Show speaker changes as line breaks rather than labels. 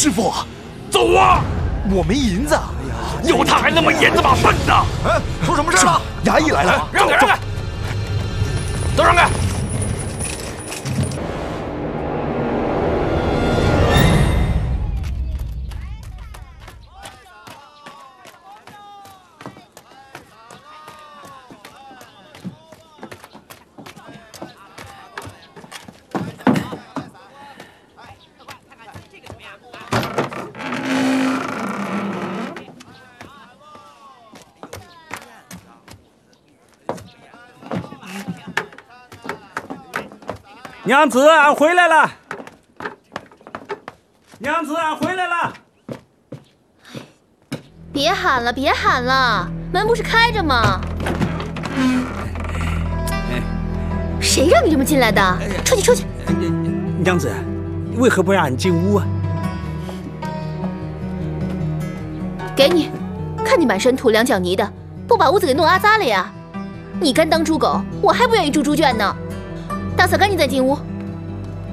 师傅，
走啊！
我没银子。
有他还那么严这把笨呢？
哎，出什么事了？衙役来了，
让开，让开，都让开！
娘子，俺回来了。娘子，俺回来了。
别喊了，别喊了，门不是开着吗？谁让你这么进来的？出去，出去！
娘子，为何不让俺进屋啊？
给你，看你满身土两脚泥的，不把屋子给弄阿扎了呀？你敢当猪狗，我还不愿意住猪圈呢。大嫂，赶紧再进屋。